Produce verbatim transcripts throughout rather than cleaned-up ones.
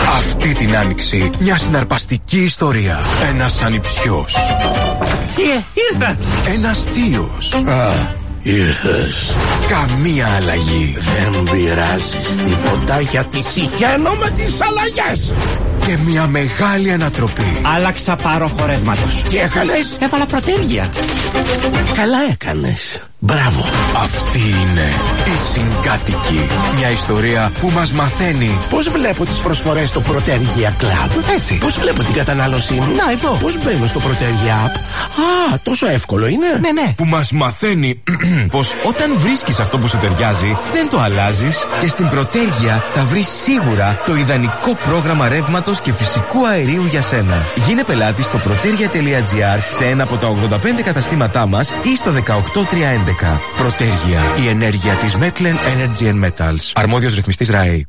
Αυτή την άνοιξη μια συναρπαστική ιστορία. Ένας ανιψιός. Ε, ήρθα. Ένας θείος. Α, ήρθες. Καμία αλλαγή. Δεν πειράζεις τίποτα γιατί συχαίνω με τις αλλαγές. Και μια μεγάλη ανατροπή. Άλλαξα πάροχο ρεύματος. Τι έκανες? Έβαλα προτέρια. Καλά έκανες. Μπράβο. Αυτή είναι η Συγκάτοικοι. Μια ιστορία που μας μαθαίνει Πώς βλέπω τις προσφορές στο Προτέργεια Club. έτσι. Πώς βλέπω την κατανάλωσή μου. Να, εδώ. Πώς μπαίνω στο Προτέργεια App. Α, τόσο εύκολο είναι. Ναι, ναι. Που μας μαθαίνει πως όταν βρίσκεις αυτό που σου ταιριάζει, δεν το αλλάζεις και στην Προτέργεια θα βρεις σίγουρα το ιδανικό πρόγραμμα ρεύματος και φυσικού αερίου για σένα. Γίνε πελάτη στο protergia τελεία gr σε ένα από τα ογδόντα πέντε καταστήματά μας ή στο δεκαοκτώ τριακόσια έντεκα. Προτέργεια. Η ενέργεια της Metlen Energy and Metals. Αρμόδιος ρυθμιστής ΡΑΕ.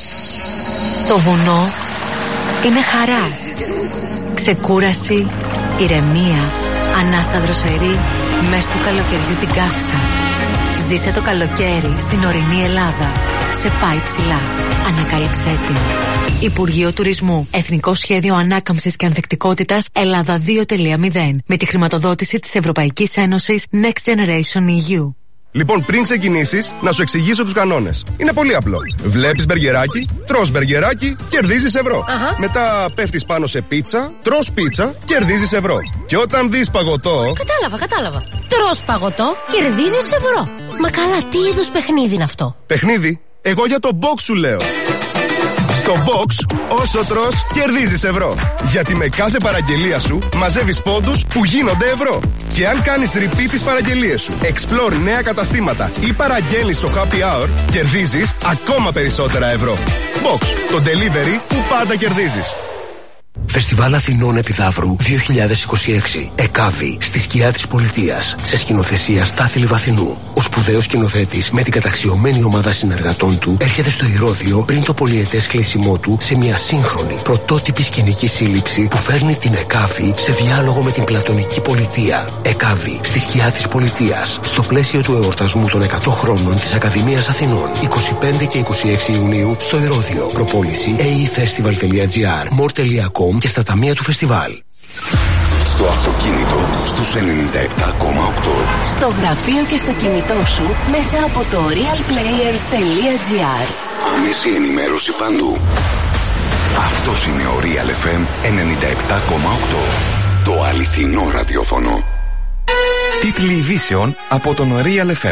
Το βουνό είναι χαρά. Ξεκούραση, ηρεμία, ανάσα δροσερή μες του καλοκαιριού την καύσα. Ζήσε το καλοκαίρι στην ορεινή Ελλάδα. Σε πάει ψηλά. Ανακάλυψέ την. Υπουργείο Τουρισμού. Εθνικό Σχέδιο Ανάκαμψης και Ανθεκτικότητας Ελλάδα δύο τελεία μηδέν. Με τη χρηματοδότηση της Ευρωπαϊκής Ένωσης Next Generation ι γιου. Λοιπόν, πριν ξεκινήσεις, να σου εξηγήσω τους κανόνες. Είναι πολύ απλό. Βλέπεις μπεργκεράκι, τρως μπεργκεράκι, κερδίζεις ευρώ. Αχα. Μετά πέφτεις πάνω σε πίτσα, τρως πίτσα, κερδίζεις ευρώ. Και όταν δεις παγωτό. Κατάλαβα, κατάλαβα. Τρως παγωτό, κερδίζεις ευρώ. Μα καλά, τι είδους παιχνίδι είναι αυτό? Παιχνίδι, εγώ για το box σου λέω. Στο box, όσο τρως, κερδίζεις ευρώ. Γιατί με κάθε παραγγελία σου μαζεύεις πόντους που γίνονται ευρώ. Και αν κάνεις repeat τις παραγγελίες σου, explore νέα καταστήματα ή παραγγέλνεις στο happy hour, κερδίζεις ακόμα περισσότερα ευρώ. Box, το delivery που πάντα κερδίζεις. Φεστιβάλ Αθηνών Επιδαύρου δύο χιλιάδες είκοσι έξι. ΕΚΑΒΗ, στη σκιά της πολιτείας. Σε σκηνοθεσία Στάθη Λιβαθινού. Ο σπουδαίος σκηνοθέτης με την καταξιωμένη ομάδα συνεργατών του έρχεται στο Ηρώδειο πριν το πολυετές κλείσιμό του σε μια σύγχρονη πρωτότυπη σκηνική σύλληψη που φέρνει την ΕΚΑΒΗ σε διάλογο με την πλατωνική πολιτεία. ΕΚΑΒΗ, στη σκιά της πολιτείας. Στο πλαίσιο του εορτασμού των εκατό χρόνων της Ακαδημίας Αθηνών. είκοσι πέντε και είκοσι έξι Ιουνίου στο Ηρώδειο. Προπόληση έι ι φεστιβάλ τελεία τζι άρ, μορ τελεία κομ και στα ταμεία του φεστιβάλ. Στο αυτοκίνητο στους ενενήντα επτά κόμμα οκτώ. Στο γραφείο και στο κινητό σου μέσα από το realplayer τελεία τζι άρ. Άμεση ενημέρωση παντού. Αυτός είναι ο Real εφ εμ ενενήντα επτά κόμμα οκτώ. Το αληθινό ραδιόφωνο. Τίτλοι ειδήσεων από τον Real εφ εμ.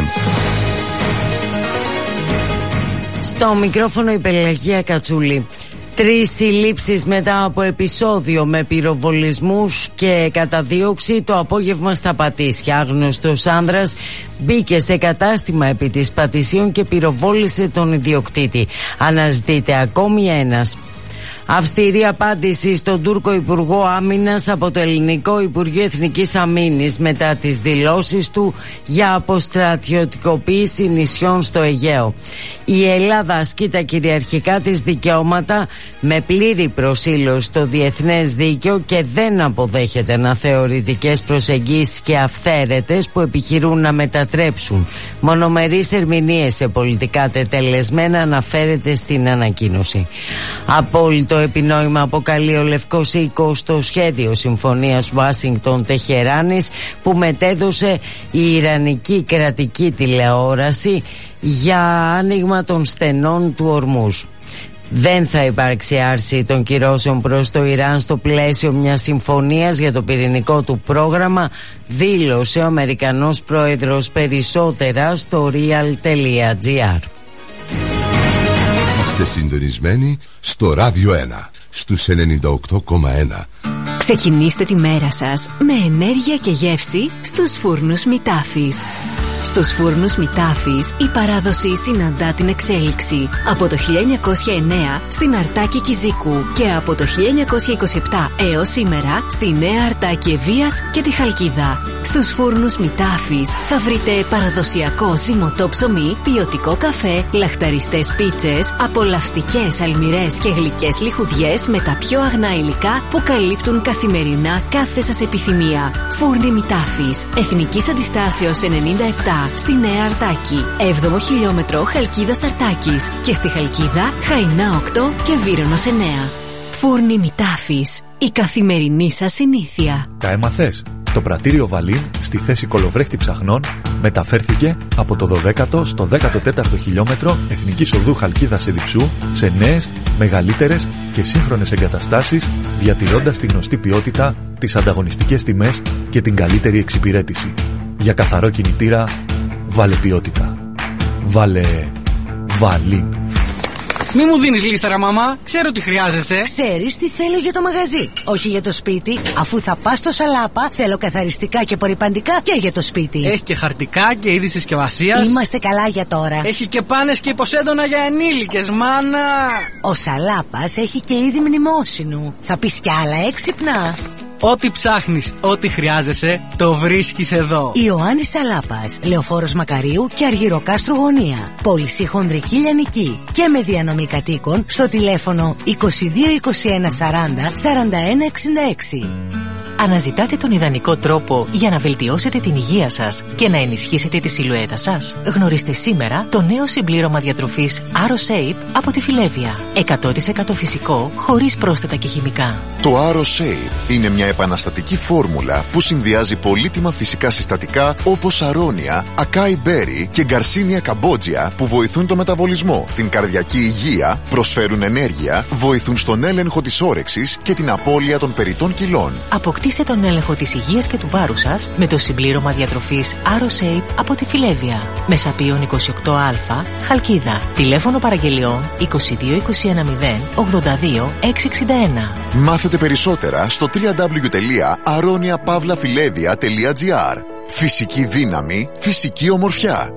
Στο μικρόφωνο η Πελαγία Κατσούλη. Τρεις συλλήψεις μετά από επεισόδιο με πυροβολισμούς και καταδίωξη το απόγευμα στα Πατήσια. Άγνωστος άνδρας μπήκε σε κατάστημα επί της Πατησίων και πυροβόλησε τον ιδιοκτήτη. Αναζητείται ακόμη ένας. Αυστηρή απάντηση στον Τούρκο Υπουργό Άμυνας από το Ελληνικό Υπουργείο Εθνικής Αμήνης μετά τις δηλώσεις του για αποστρατιωτικοποίηση νησιών στο Αιγαίο. Η Ελλάδα ασκεί τα κυριαρχικά της δικαιώματα με πλήρη προσήλωση στο διεθνές δίκαιο και δεν αποδέχεται αναθεωρητικές προσεγγίσεις και αυθαίρετες που επιχειρούν να μετατρέψουν μονομερείς ερμηνείες σε πολιτικά τετελεσμένα, αναφέρεται στην ανακοίνωση. Απόλυτο επινόημα αποκαλεί ο Λευκός Οίκος το σχέδιο συμφωνίας Ουάσιγκτον-Τεχεράνης που μετέδωσε η Ιρανική κρατική τηλεόραση για άνοιγμα των στενών του Ορμούζ. Δεν θα υπάρξει άρση των κυρώσεων προς το Ιράν στο πλαίσιο μιας συμφωνίας για το πυρηνικό του πρόγραμμα, δήλωσε ο Αμερικανός πρόεδρος. Περισσότερα στο real τελεία τζι άρ. Είστε συντονισμένοι στο Ράδιο ένα, στους ενενήντα οκτώ κόμμα ένα. Ξεκινήστε τη μέρα σας με ενέργεια και γεύση στους φούρνους Μητάφης. Στους φούρνους Μητάφης η παράδοση συναντά την εξέλιξη. Από το χίλια εννιακόσια εννέα στην Αρτάκη Κιζίκου και από το χίλια εννιακόσια είκοσι επτά έως σήμερα στη Νέα Αρτάκη Ευβοίας και τη Χαλκίδα. Στους φούρνους Μητάφης θα βρείτε παραδοσιακό ζυμωτό ψωμί, ποιοτικό καφέ, λαχταριστές πίτσες, απολαυστικές αλμυρές και γλυκές λιχουδιές με τα πιο αγνά υλικά που καλύπτουν καθημερινά κάθε σας επιθυμία. Φούρνοι Μητάφης, Εθνικής Αντιστάσεως ενενήντα επτά επτά στη Νέα Αρτάκη, έβδομο χιλιόμετρο Χαλκίδας Αρτάκης και στη Χαλκίδα Χαϊνά οκτώ και Βύρωνος εννέα. Φούρνοι Μητάφης, η καθημερινή σας συνήθεια. Τα έμαθες? Το πρατήριο Βαλίν στη θέση κολοβρέχτη ψαχνών μεταφέρθηκε από το δωδέκατο στο δέκατο τέταρτο χιλιόμετρο Εθνικής Οδού Χαλκίδας Εδιψού σε νέες, μεγαλύτερες και σύγχρονες εγκαταστάσεις, διατηρώντας τη γνωστή ποιότητα, τις ανταγωνιστικές τιμές και την καλύτερη εξυπηρέτηση. Για καθαρό κινητήρα, βάλε ποιότητα. Βάλε Βαλίν. Μη μου δίνεις λίστα, ρε μαμά. Ξέρω τι χρειάζεσαι. Ξέρεις τι θέλω για το μαγαζί, όχι για το σπίτι. Αφού θα πας στο Σαλάπα, θέλω καθαριστικά και απορρυπαντικά και για το σπίτι. Έχει και χαρτικά και είδη συσκευασίας. Είμαστε καλά για τώρα. Έχει και πάνες και υποσέντονα για ενήλικες, μάνα. Ο Σαλάπας έχει και είδη μνημόσυνου. Θα πεις κι άλλα έξυπνα. Ό,τι ψάχνεις, ό,τι χρειάζεσαι, το βρίσκεις εδώ. Ιωάννης Σαλάπας, Λεωφόρος Μακαρίου και Αργυροκάστρου Γωνία. Πώληση χονδρική λιανική και με διανομή κατοίκων στο τηλέφωνο είκοσι δύο είκοσι ένα σαράντα σαράντα ένα εξήντα έξι. Αναζητάτε τον ιδανικό τρόπο για να βελτιώσετε την υγεία σας και να ενισχύσετε τη σιλουέτα σας? Γνωρίστε σήμερα το νέο συμπλήρωμα διατροφής AroShape από τη Φιλέβια. εκατό τοις εκατό φυσικό, χωρίς πρόσθετα και χημικά. Το AroShape είναι μια επαναστατική φόρμουλα που συνδυάζει πολύτιμα φυσικά συστατικά όπως αρώνια, ακάι μπέρι και γκαρσίνια καμπότζια που βοηθούν το μεταβολισμό, την καρδιακή υγεία, προσφέρουν ενέργεια, βοηθούν στον έλεγχο της όρεξης και την απώλεια των περιττών κιλών. Αποκτήστε τον έλεγχο της υγείας και του βάρους σας με το συμπλήρωμα διατροφής AroShape από τη Φιλέβια. Μεσαπίων είκοσι οκτώ α, Χαλκίδα. Τηλέφωνο παραγγελιών είκοσι δύο είκοσι ένα μηδέν ογδόντα δύο εξακόσια εξήντα ένα. Μάθετε περισσότερα στο double-u double-u double-u τελεία aronia pavla filevia τελεία gr. Φυσική δύναμη, φυσική ομορφιά.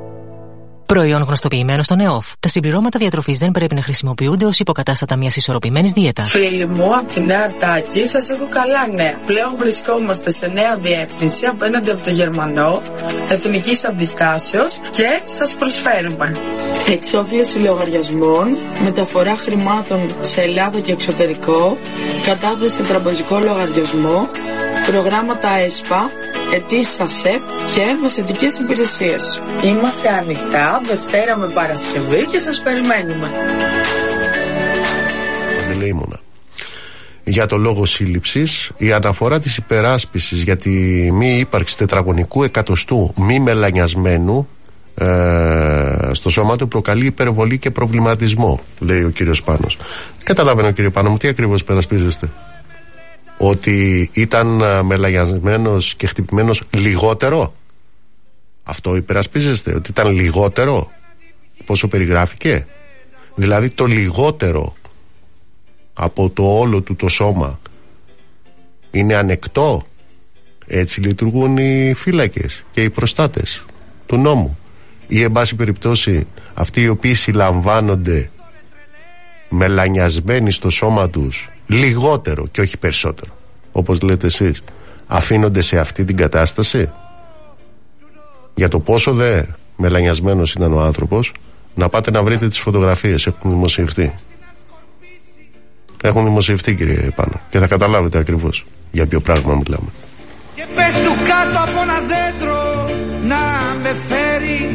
Προϊόν γνωστοποιημένο στον ΕΟΦ. Τα συμπληρώματα διατροφής δεν πρέπει να χρησιμοποιούνται ως υποκατάστατα μιας ισορροπημένης δίαιτας. Φίλοι μου, από τη Νέα Αρτάκη σας έχω καλά νέα. Πλέον βρισκόμαστε σε νέα διεύθυνση απέναντι από το Γερμανό, εθνικής αντιστάσεως και σας προσφέρουμε εξόφληση λογαριασμών, μεταφορά χρημάτων σε Ελλάδα και εξωτερικό, κατάθεση σε τραπεζικό λογαριασμό, προγράμματα ΕΣΠΑ, ετήσια ΣΕΠ και μεσαιτικές υπηρεσίες. Είμαστε ανοιχτά Δευτέρα με Παρασκευή και σας περιμένουμε. Ήμουνα. Για το λόγο σύλληψης, η αναφορά της υπεράσπισης για τη μη ύπαρξη τετραγωνικού εκατοστού μη μελανιασμένου ε, στο σώμα του προκαλεί υπερβολή και προβληματισμό, λέει ο κύριος Πάνος. Καταλαβαίνω, κύριε Πάνο μου, τι ακριβώς υπερασπίζεστε? Ότι ήταν μελαγιασμένος και χτυπημένος λιγότερο? Αυτό υπερασπίζεστε? Ότι ήταν λιγότερο πόσο περιγράφηκε? Δηλαδή το λιγότερο από το όλο του το σώμα είναι ανεκτό? Έτσι λειτουργούν οι φύλακες και οι προστάτες του νόμου. Ή εν πάση περιπτώσει αυτοί οι οποίοι συλλαμβάνονται μελανιασμένοι στο σώμα τους λιγότερο και όχι περισσότερο, όπως λέτε εσείς, αφήνονται σε αυτή την κατάσταση? Για το πόσο δε μελανιασμένος ήταν ο άνθρωπος, να πάτε να βρείτε τις φωτογραφίες, έχουν δημοσιευτεί. Έχουν δημοσιευτεί, κύριε Πάνο, και θα καταλάβετε ακριβώς για ποιο πράγμα μιλάμε. Και πες του κάτω από ένα δέντρο να με φέρει.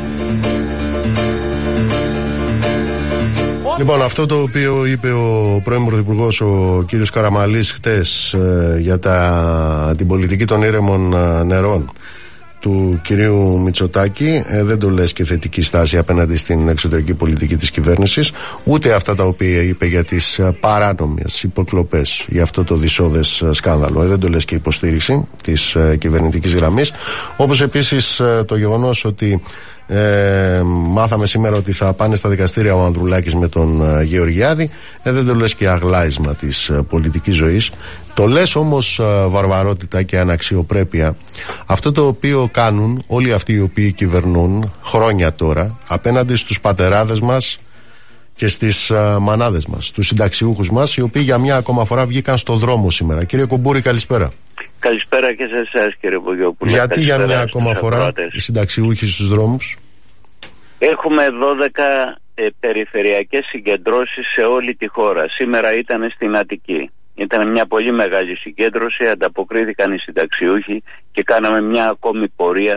Λοιπόν, αυτό το οποίο είπε ο πρώην Πρωθυπουργός ο κύριος Καραμανλής χτες ε, για τα, την πολιτική των ήρεμων ε, νερών του κυρίου Μητσοτάκη, ε, δεν το λες και θετική στάση απέναντι στην εξωτερική πολιτική της κυβέρνησης, ούτε αυτά τα οποία είπε για τις ε, παράνομες υποκλοπές, για αυτό το δυσόδες ε, σκάνδαλο, ε, δεν το λες και υποστήριξη της ε, κυβερνητικής γραμμής, όπως επίσης ε, το γεγονός ότι Ε, μάθαμε σήμερα ότι θα πάνε στα δικαστήρια ο Ανδρουλάκης με τον ε, Γεωργιάδη. ε, Δεν το λες και αγλάισμα της ε, πολιτικής ζωής. Το λες όμως ε, βαρβαρότητα και αναξιοπρέπεια αυτό το οποίο κάνουν όλοι αυτοί οι οποίοι κυβερνούν χρόνια τώρα απέναντι στους πατεράδες μας και στις ε, μανάδες μας, τους συνταξιούχους μας, οι οποίοι για μια ακόμα φορά βγήκαν στο δρόμο σήμερα. Κύριε Κουμπούρη, καλησπέρα. Καλησπέρα και σε εσάς, κύριε Πογιόπουλο. Γιατί για μια ακόμα φορά ακρότες. Οι συνταξιούχοι στους δρόμους? Έχουμε δώδεκα ε, περιφερειακές συγκεντρώσεις σε όλη τη χώρα. Σήμερα ήταν στην Αττική. Ήταν μια πολύ μεγάλη συγκέντρωση, ανταποκρίθηκαν οι συνταξιούχοι και κάναμε μια ακόμη πορεία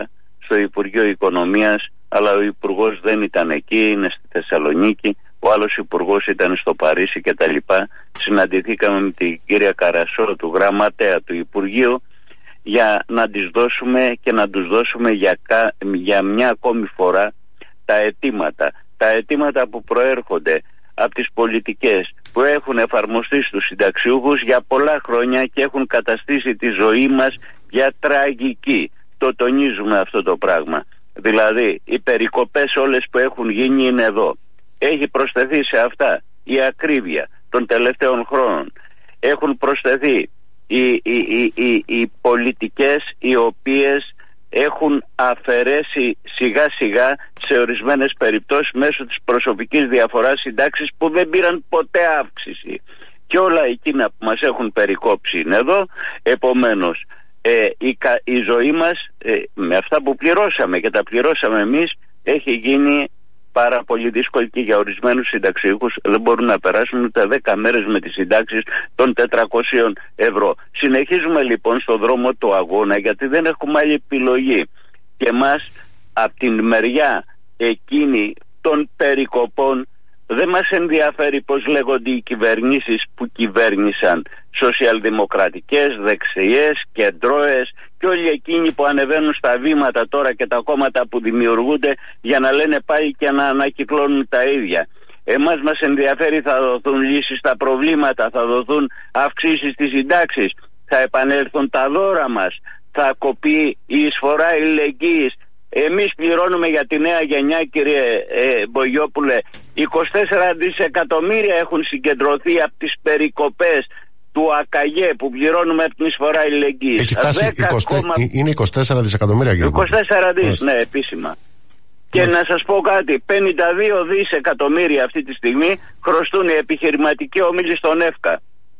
στο Υπουργείο Οικονομίας, αλλά ο Υπουργός δεν ήταν εκεί, είναι στη Θεσσαλονίκη. Ο άλλος Υπουργός ήταν στο Παρίσι και τα λοιπά. Συναντηθήκαμε με την κυρία Καρασό, του γραμματέα του Υπουργείου, για να τις δώσουμε και να τους δώσουμε για, κα, για μια ακόμη φορά τα αιτήματα. Τα αιτήματα που προέρχονται από τις πολιτικές που έχουν εφαρμοστεί στους συνταξιούχους για πολλά χρόνια και έχουν καταστήσει τη ζωή μας για τραγική. Το τονίζουμε αυτό το πράγμα. Δηλαδή οι περικοπές όλες που έχουν γίνει είναι εδώ. Έχει προσθεθεί σε αυτά η ακρίβεια των τελευταίων χρόνων. Έχουν προσθεθεί οι, οι, οι, οι, οι πολιτικές οι οποίες έχουν αφαιρέσει σιγά σιγά σε ορισμένες περιπτώσεις μέσω της προσωπικής διαφοράς συντάξεις που δεν πήραν ποτέ αύξηση. Και όλα εκείνα που μας έχουν περικόψει είναι εδώ. Επομένως ε, η, η ζωή μας ε, με αυτά που πληρώσαμε και τα πληρώσαμε εμείς έχει γίνει πάρα πολύ δύσκολη και για ορισμένους συνταξιούχους δεν μπορούν να περάσουν ούτε δέκα μέρες με τις συντάξεις των τετρακόσια ευρώ. Συνεχίζουμε λοιπόν στο δρόμο του αγώνα γιατί δεν έχουμε άλλη επιλογή. Και μας από την μεριά εκείνη των περικοπών δεν μας ενδιαφέρει πως λέγονται οι κυβερνήσεις που κυβέρνησαν, σοσιαλδημοκρατικές, δεξιές, κεντρώες και όλοι εκείνοι που ανεβαίνουν στα βήματα τώρα και τα κόμματα που δημιουργούνται για να λένε πάλι και να ανακυκλώνουν τα ίδια. Εμάς μας ενδιαφέρει θα δοθούν λύσεις στα προβλήματα, θα δοθούν αυξήσεις στις συντάξεις, θα επανέλθουν τα δώρα μας, θα κοπεί η εισφορά αλληλεγγύης. Εμείς πληρώνουμε για τη νέα γενιά, κύριε ε, Μπογιόπουλε, είκοσι τέσσερα δισεκατομμύρια έχουν συγκεντρωθεί από τις περικοπές του ΑΚΑΓΕ που πληρώνουμε από την εισφορά αλληλεγγύης. Έχει φτάσει είκοσι, κόμμα... είναι είκοσι τέσσερα δισεκατομμύρια, κύριε. είκοσι τέσσερα δις, ναι, επίσημα. Και να σας πω κάτι, πενήντα δύο δισεκατομμύρια αυτή τη στιγμή χρωστούν οι επιχειρηματικοί όμιλοι στον ΕΦΚΑ.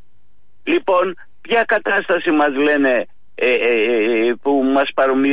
Λοιπόν, ποια κατάσταση μας λένε ε, ε, ε, που μας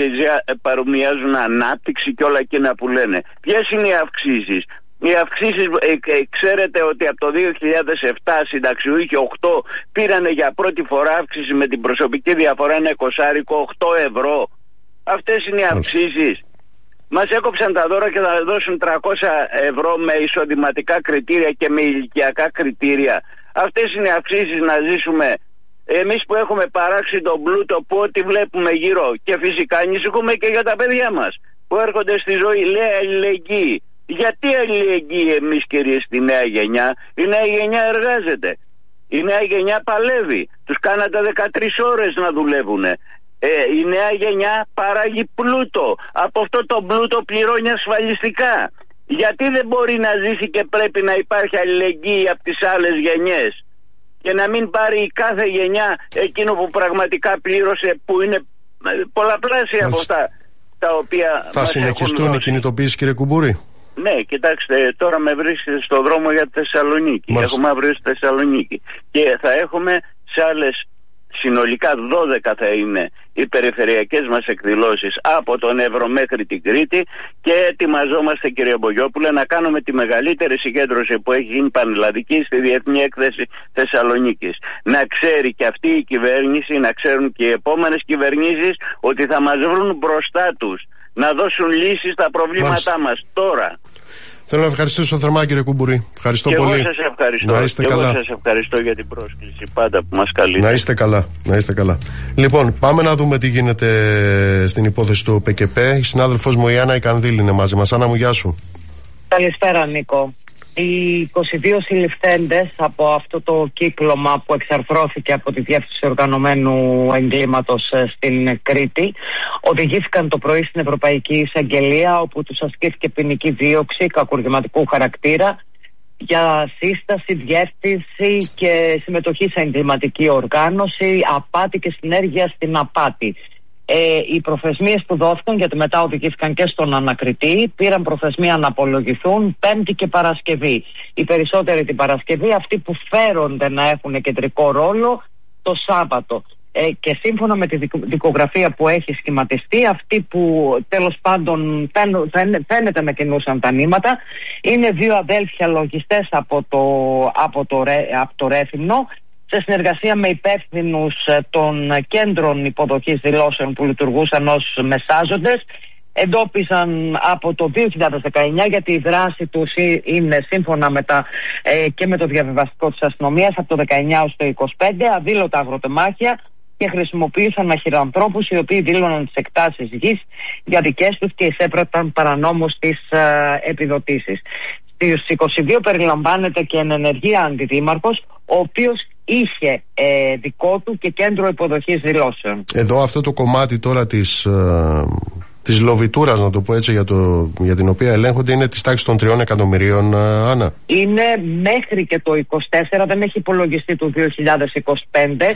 παρομοιάζουν ανάπτυξη και όλα εκείνα που λένε. Ποιες είναι οι αυξήσεις? Οι αυξήσεις, ε, ε, ξέρετε ότι από το δύο χιλιάδες επτά συνταξιούχοι οκτώ πήρανε για πρώτη φορά αύξηση με την προσωπική διαφορά ένα εικοσάρικο, οκτώ ευρώ. Αυτές είναι οι αυξήσεις. Μας έκοψαν τα δώρα και θα δώσουν τριακόσια ευρώ με εισοδηματικά κριτήρια και με ηλικιακά κριτήρια. Αυτές είναι οι αυξήσεις να ζήσουμε εμείς που έχουμε παράξει τον πλούτο που ό,τι βλέπουμε γύρω. Και φυσικά ανησυχούμε και για τα παιδιά μας που έρχονται στη ζωή. Λέει αλληλεγγύη. Γιατί αλληλεγγύη εμείς, κύριε, στη νέα γενιά? Η νέα γενιά εργάζεται. Η νέα γενιά παλεύει. Τους κάνατε δεκατρείς ώρες να δουλεύουν. Ε, η νέα γενιά παράγει πλούτο. Από αυτό το πλούτο πληρώνει ασφαλιστικά. Γιατί δεν μπορεί να ζήσει και πρέπει να υπάρχει αλληλεγγύη από τις άλλες γενιές και να μην πάρει η κάθε γενιά εκείνο που πραγματικά πλήρωσε, που είναι πολλαπλάσια από αυτά τα οποία θα συνεχιστούν οι κινητοποιήσεις, κύριε Κουμπούρη? Ναι, κοιτάξτε, τώρα με βρίσκεται στο δρόμο για τη Θεσσαλονίκη. Μάλιστα. Έχουμε αύριο στη Θεσσαλονίκη και θα έχουμε σε άλλες συνολικά δώδεκα θα είναι οι περιφερειακές μας εκδηλώσεις από τον Εύρο μέχρι την Κρήτη και ετοιμαζόμαστε, κύριε Μπογιόπουλε, να κάνουμε τη μεγαλύτερη συγκέντρωση που έχει γίνει πανελλαδική στη Διεθνή Έκθεση Θεσσαλονίκης. Να ξέρει και αυτή η κυβέρνηση, να ξέρουν και οι επόμενες κυβερνήσεις ότι θα μας βρουν μπροστά τους να δώσουν λύσεις στα προβλήματά Μάλιστα. μας τώρα. Θέλω να ευχαριστήσω θερμά, κύριε Κουμπούρη. Ευχαριστώ και πολύ. Εγώ σας ευχαριστώ. Να είστε και καλά. Εγώ σας ευχαριστώ για την πρόσκληση πάντα που μας καλείτε. Να είστε καλά. Να είστε καλά. Λοιπόν, πάμε να δούμε τι γίνεται στην υπόθεση του ΠΚΠ. Η συνάδελφός μου η Άννα η Κανδύλη είναι μαζί μας. Άννα μου, γεια σου. Καλησπέρα, Νίκο. Οι είκοσι δύο συλληφθέντες από αυτό το κύκλωμα που εξαρθρώθηκε από τη Διεύθυνση Οργανωμένου Εγκλήματος στην Κρήτη οδηγήθηκαν το πρωί στην Ευρωπαϊκή Εισαγγελία, όπου τους ασκήθηκε ποινική δίωξη κακουργηματικού χαρακτήρα για σύσταση, διεύθυνση και συμμετοχή σε εγκληματική οργάνωση, απάτη και συνέργεια στην απάτη. Ε, οι προθεσμίες που δόθηκαν, γιατί μετά οδηγήθηκαν και στον ανακριτή, πήραν προθεσμία να απολογηθούν Πέμπτη και Παρασκευή. Οι περισσότεροι την Παρασκευή, αυτοί που φέρονται να έχουν κεντρικό ρόλο το Σάββατο. Ε, και σύμφωνα με τη δικογραφία που έχει σχηματιστεί, αυτοί που τέλος πάντων φαίν, φαίνεται να κινούσαν τα νήματα είναι δύο αδέλφια λογιστές από το, από το, από το Ρέθυμνο, σε συνεργασία με υπεύθυνους των κέντρων υποδοχής δηλώσεων που λειτουργούσαν ως μεσάζοντες, εντόπισαν από το δύο χιλιάδες δεκαεννιά, γιατί η δράση τους είναι σύμφωνα με τα, ε, και με το διαβιβαστικό της αστυνομίας από το δεκαεννιά ως το είκοσι πέντε, αδήλωτα αγροτεμάχια, και χρησιμοποίησαν αχυρανθρώπους οι οποίοι δήλωναν τις εκτάσεις γης για δικές τους και εισέπραταν παρανόμως τις ε, επιδοτήσεις. Στους είκοσι δύο περιλαμβάνεται και εν ενεργεία αντιδήμαρχος, ο οποίος είχε ε, δικό του και κέντρο υποδοχής δηλώσεων. Εδώ αυτό το κομμάτι τώρα της, ε, της λοβιτούρας, να το πω έτσι, για, το, για την οποία ελέγχονται, είναι της τάξης των τριών εκατομμυρίων, ε, Άννα. Είναι μέχρι και το είκοσι τέσσερα, δεν έχει υπολογιστεί το δύο χιλιάδες είκοσι πέντε,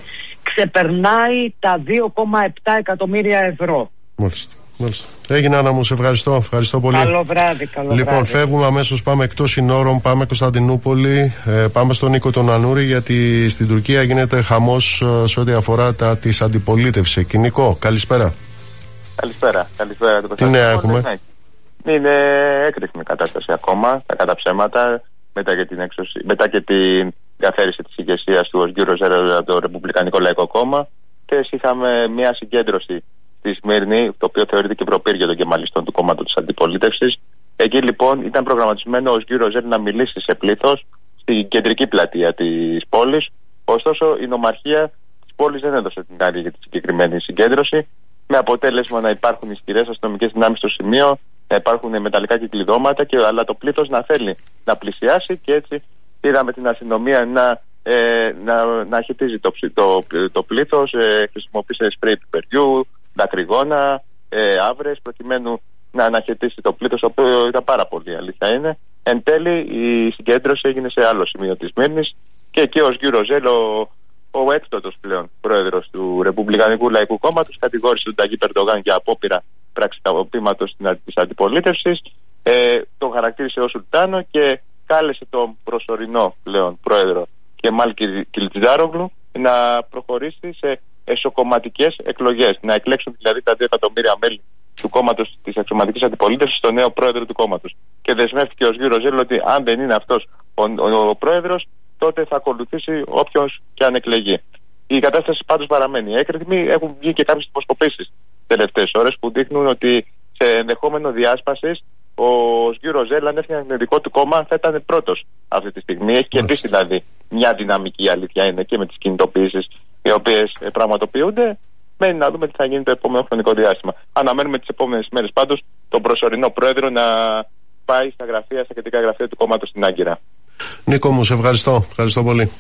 ξεπερνάει τα δύο κόμμα επτά εκατομμύρια ευρώ. Μάλιστα. Μάλιστα. Έγινε, Άννα μου, σε ευχαριστώ. Ευχαριστώ πολύ. Καλό βράδυ, καλό λοιπόν, βράδυ. Φεύγουμε αμέσως, πάμε εκτός συνόρων, πάμε Κωνσταντινούπολη, ε, πάμε στον Νίκο τον Ανούρη, γιατί στην Τουρκία γίνεται χαμός ε, σε ό,τι αφορά τα της αντιπολίτευσης. Εκεί, Νίκο, καλησπέρα. Καλησπέρα, καλησπέρα. Τι νέα έχουμε? Είναι έκρηθμη κατάσταση ακόμα, τα κατά ψέματα, μετά και την, εξωσ... μετά και την καθαίρεση της ηγεσίας του Οσγκύρου Ροζέλο από το Ρεπουμπλικανικό Λαϊκό Κόμμα, και είχαμε μια συγκέντρωση στη Σμύρνη, το οποίο θεωρείται και προπύργιο των κεμαλιστών του κόμματος της αντιπολίτευσης. Εκεί λοιπόν ήταν προγραμματισμένο ο Οσγκύρου Ροζέλο να μιλήσει σε πλήθος στην κεντρική πλατεία της πόλης. Ωστόσο, η νομαρχία της πόλης δεν έδωσε την άδεια για τη συγκεκριμένη συγκέντρωση, με αποτέλεσμα να υπάρχουν ισχυρές αστυνομικές δυνάμεις στο σημείο, να υπάρχουν μεταλλικά κυκλειδώματα, και, αλλά το πλήθος να θέλει να πλησιάσει, και έτσι είδαμε την αστυνομία να, ε, να, να χαιτίζει το, το, το πλήθος, ε, χρησιμοποίησε σπρέι πιπεριού, δακρυγόνα, ε, άβρες, προκειμένου να αναχαιτήσει το πλήθος, το οποίο ήταν πάρα πολύ, αλήθεια είναι. Εν τέλει, η συγκέντρωση έγινε σε άλλο σημείο της Σμύρνης, και εκεί ο Οσγκύρου Ροζέλο, ο έκπτωτος πλέον πρόεδρος του Ρεπουμπλικανικού Λαϊκού Κόμματος, κατηγόρησε τον Ταγί Ερντογάν για απόπειρα πραξικοπήματος της αντιπολίτευσης, ε, τον χαρακτήρισε ως Σουλτάνο και κάλεσε τον προσωρινό πλέον πρόεδρο Κεμάλ Κιλιτζάρογλου να προχωρήσει σε εσωκομματικές εκλογές, να εκλέξουν δηλαδή τα δύο εκατομμύρια μέλη του κόμματος της αξιωματικής αντιπολίτευσης στο νέο πρόεδρο του κόμματος. Και δεσμεύτηκε ο Οσγκύρου Ροζέλο ότι αν δεν είναι αυτός ο, ο, ο πρόεδρος, τότε θα ακολουθήσει όποιος και αν εκλεγεί. Η κατάσταση πάντως παραμένει έκρηθμη. Έχουν βγει και κάποιες υποσκοπήσεις τις τελευταίες ώρες που δείχνουν ότι σε ενδεχόμενο διάσπασης ο Οσγκύρου Ροζέλο, αν έφτιαχνε δικό του κόμμα, θα ήταν πρώτος αυτή τη στιγμή. Έχει κερδίσει δηλαδή μια δυναμική, αλήθεια είναι, και με τις κινητοποιήσεις οι οποίες πραγματοποιούνται. Μένει να δούμε τι θα γίνει το επόμενο χρονικό διάστημα. Αναμένουμε τις επόμενες μέρες πάντως τον προσωρινό πρόεδρο να πάει στα γραφεία, στα κεντρικά γραφεία του κόμματος στην Άγκυρα. Νίκο μου, σε ευχαριστώ. Ευχαριστώ πολύ.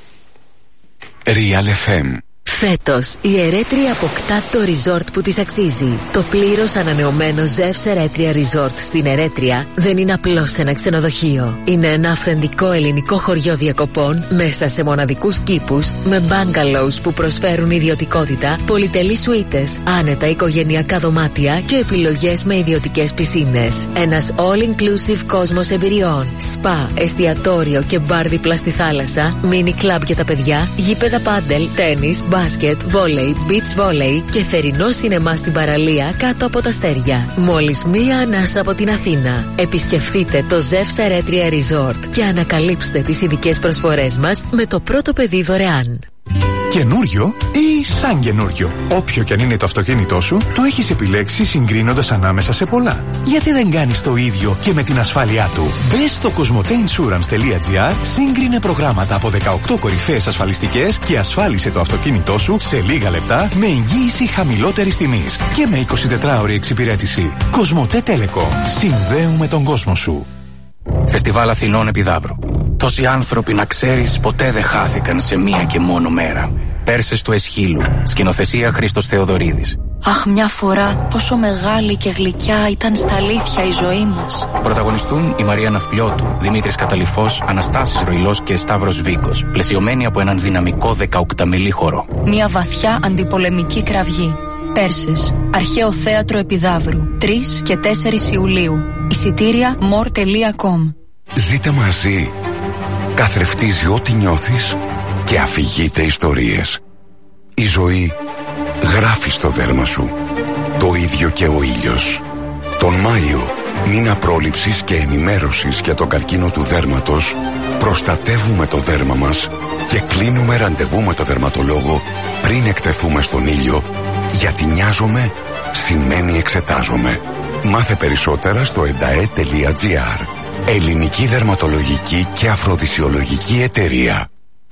Real εφ εμ. Φέτος, η Ερέτρια αποκτά το resort που της αξίζει. Το πλήρως ανανεωμένο Ζεύς Ερέτρια Resort στην Ερέτρια δεν είναι απλώς ένα ξενοδοχείο. Είναι ένα αυθεντικό ελληνικό χωριό διακοπών μέσα σε μοναδικούς κήπους, με bungalows που προσφέρουν ιδιωτικότητα, πολυτελείς σουίτες, άνετα οικογενειακά δωμάτια και επιλογές με ιδιωτικές πισίνες. Ένας all-inclusive κόσμος εμπειριών. Σπα, εστιατόριο και μπαρ δίπλα στη θάλασσα, μίνι κλαμπ για τα παιδιά, γήπεδα πάντελ, τένις, μπάσκετ, βόλεϊ, beach volley και θερινό σινεμά στην παραλία κάτω από τα αστέρια. Μόλις μία ανάσα από την Αθήνα. Επισκεφτείτε το Ζεύς Ερέτρια Resort και ανακαλύψτε τις ειδικές προσφορές μας με το πρώτο παιδί δωρεάν. Καινούριο ή σαν καινούριο. Όποιο κι αν είναι το αυτοκίνητό σου, το έχεις επιλέξει συγκρίνοντας ανάμεσα σε πολλά. Γιατί δεν κάνεις το ίδιο και με την ασφάλειά του? Μπες στο κοσμοτέινσουρανς τελεία τζι άρ, σύγκρινε προγράμματα από δεκαοκτώ κορυφαίες ασφαλιστικές και ασφάλισε το αυτοκίνητό σου σε λίγα λεπτά με εγγύηση χαμηλότερης τιμής και με εικοσιτετράωρη εξυπηρέτηση. Κοσμοτέ Τέλεκο. Συνδέουμε τον κόσμο σου. Φεστιβάλ Αθηνών Επιδαύρου. Τόσοι άνθρωποι, να ξέρεις, ποτέ δεν χάθηκαν σε μία και μόνο μέρα. Πέρσες του Εσχύλου. Σκηνοθεσία Χρήστος Θεοδωρίδης. Αχ, μια φορά πόσο μεγάλη και γλυκιά ήταν στα αλήθεια η ζωή μας. Πρωταγωνιστούν η Μαρία Ναυπλιώτου, Δημήτρης Καταλυφός, Αναστάσης Ροϊλός και Σταύρος Βίκος. Πλαισιωμένοι από έναν δυναμικό δεκαοκταμελή χορό. Μια βαθιά αντιπολεμική κραυγή. Πέρσες. Αρχαίο Θέατρο Επιδαύρου. τρεις και τέσσερις Ιουλίου. Εισιτήρια μορ τελεία κομ. Ζείτε μαζί. Καθρεφτίζει ό,τι νιώθεις και αφηγείται ιστορίες. Η ζωή γράφει στο δέρμα σου. Το ίδιο και ο ήλιος. Τον Μάιο, μήνα πρόληψης και ενημέρωσης για τον καρκίνο του δέρματος, προστατεύουμε το δέρμα μας και κλείνουμε ραντεβού με το δερματολόγο πριν εκτεθούμε στον ήλιο, γιατί νοιάζομαι σημαίνει εξετάζομαι. Μάθε περισσότερα στο εντα ε τελεία τζι άρ. Ελληνική δερματολογική και αφροδισιολογική εταιρεία.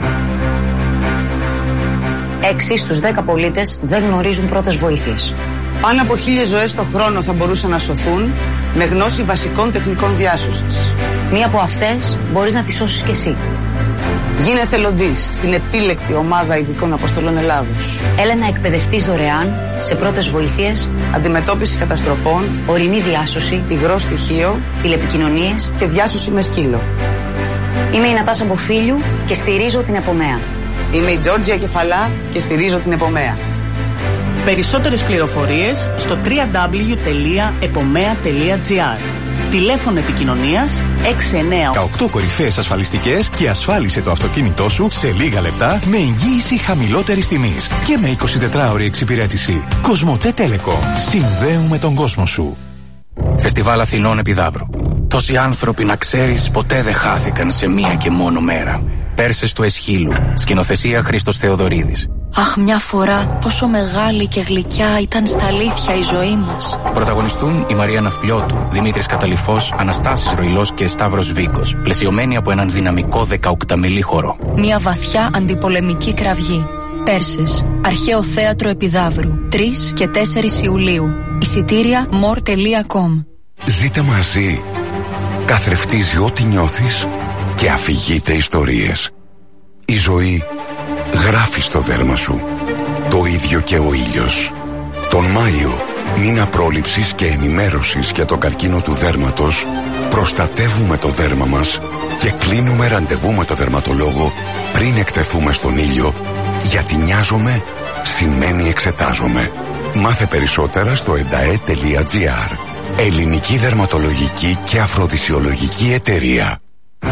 Έξι στους δέκα πολίτες δεν γνωρίζουν πρώτες βοήθειες. Πάνω από χίλιες ζωές το χρόνο θα μπορούσαν να σωθούν με γνώση βασικών τεχνικών διάσωσης. Μία από αυτές μπορείς να τη σώσεις κι εσύ. Γίνε εθελοντής στην επίλεκτη ομάδα ειδικών αποστολών Ελλάδος. Έλα να εκπαιδευτείς δωρεάν σε πρώτες βοήθειες, αντιμετώπιση καταστροφών, ορεινή διάσωση, υγρό στοιχείο, τηλεπικοινωνίες και διάσωση με σκύλο. Είμαι η Νατάσα Μποφίλιου και στηρίζω την Επομέα. Είμαι η Τζόρτζια Κεφαλά και στηρίζω την Επομέα. Περισσότερες πληροφορίες στο double-u double-u double-u τελεία επομέα τελεία τζι άρ. Τηλέφωνο επικοινωνίας έξι εννιά οκτώ κορυφαίες ασφαλιστικές και ασφάλισε το αυτοκίνητό σου σε λίγα λεπτά με εγγύηση χαμηλότερης τιμής και με εικοσιτετράωρη εξυπηρέτηση. Κοσμοτέ Telecom. Συνδέουμε τον κόσμο σου. Φεστιβάλ Αθηνών Επιδαύρου. Τόσοι άνθρωποι, να ξέρεις, ποτέ δεν χάθηκαν σε μία και μόνο μέρα. Πέρσες του Εσχύλου. Σκηνοθεσία Χρήστος Θεοδωρίδης. Αχ, μια φορά πόσο μεγάλη και γλυκιά ήταν στα αλήθεια η ζωή μας. Πρωταγωνιστούν η Μαρία Ναυπλιώτου, Δημήτρης Καταλυφός, Αναστάσης Ροϊλός και Σταύρος Βίκος, πλαισιωμένοι από έναν δυναμικό δεκαοκταμελή χορό. Μια βαθιά αντιπολεμική κραυγή. Πέρσες, Αρχαίο Θέατρο Επιδαύρου, τρεις και τέσσερις Ιουλίου. Εισιτήρια more τελεία com. Ζείτε μαζί. Καθρεφτίζει ό,τι νιώθεις και αφηγείται ιστορίες. Η ζωή γράφει στο δέρμα σου. Το ίδιο και ο ήλιος. Τον Μάιο, μήνα πρόληψης και ενημέρωσης για τον καρκίνο του δέρματος, προστατεύουμε το δέρμα μας και κλείνουμε ραντεβού με το δερματολόγο πριν εκτεθούμε στον ήλιο, γιατί νοιάζομαι σημαίνει εξετάζομαι. Μάθε περισσότερα στο εντα ε τελεία τζι άρ. Ελληνική δερματολογική και αφροδισιολογική εταιρεία.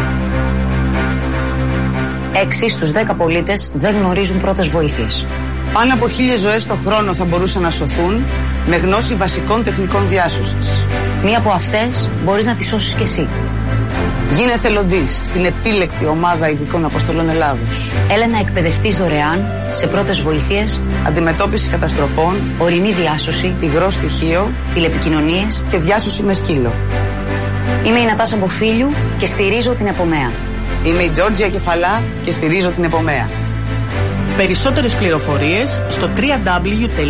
Έξι στους δέκα πολίτες δεν γνωρίζουν πρώτες βοήθειες. Πάνω από χίλιες ζωές το χρόνο θα μπορούσαν να σωθούν με γνώση βασικών τεχνικών διάσωσης. Μία από αυτές μπορείς να τη σώσεις κι εσύ. Γίνε εθελοντής στην επίλεκτη ομάδα ειδικών αποστολών Ελλάδος. Έλα να εκπαιδευτείς δωρεάν σε πρώτες βοήθειες, αντιμετώπιση καταστροφών, ορεινή διάσωση, υγρό στοιχείο, τηλεπικοινωνίες και διάσωση με σκύλο. Είμαι η Νατάσα Μποφίλιου και στηρίζω την Επομέα. Είμαι η Τζόρτζια Κεφαλά και στηρίζω την Επομέα. Περισσότερες πληροφορίες στο double-u double-u double-u